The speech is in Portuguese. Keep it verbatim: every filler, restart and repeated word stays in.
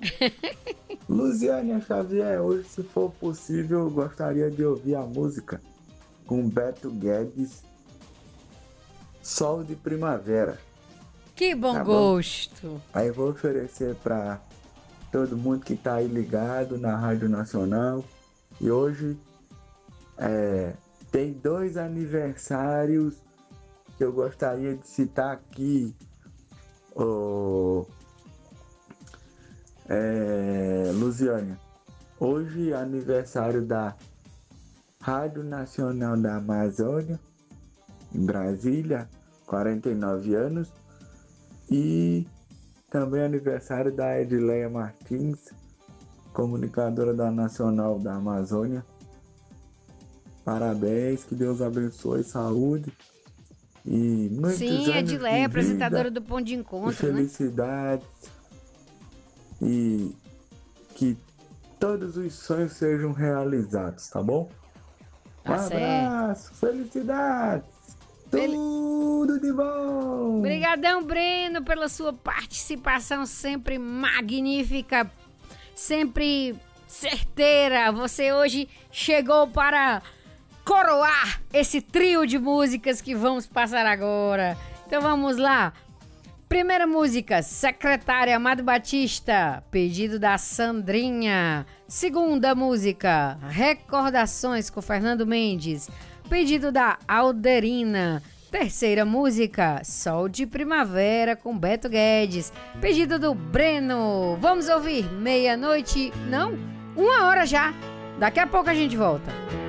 Luziânia Xavier, hoje, se for possível, eu gostaria de ouvir a música com Beto Guedes, Sol de Primavera. Que bom Tá bom? gosto. Aí eu vou oferecer para todo mundo que tá aí ligado na Rádio Nacional. E hoje é, tem dois aniversários que eu gostaria de citar aqui. O, é, Luziânia, hoje é aniversário da Rádio Nacional da Amazônia, em Brasília, quarenta e nove anos. E também aniversário da Edileia Martins, comunicadora da Nacional da Amazônia. Parabéns, que Deus abençoe, saúde e muitos Sim, anos Edileia, de apresentadora vida do Ponto de e Encontro, né? felicidades, e que todos os sonhos sejam realizados, tá bom? Um Tá certo. abraço, felicidades, Fel- tudo de bom! Obrigadão, Breno, pela sua participação sempre magnífica, sempre certeira. Você hoje chegou para coroar esse trio de músicas que vamos passar agora. Então vamos lá. Primeira música, Secretária, Amado Batista, pedido da Sandrinha. Segunda música, Recordações, com Fernando Mendes, pedido da Alderina. Terceira música, Sol de Primavera, com Beto Guedes, pedido do Breno. Vamos ouvir meia-noite, não? Uma hora já. Daqui a pouco a gente volta.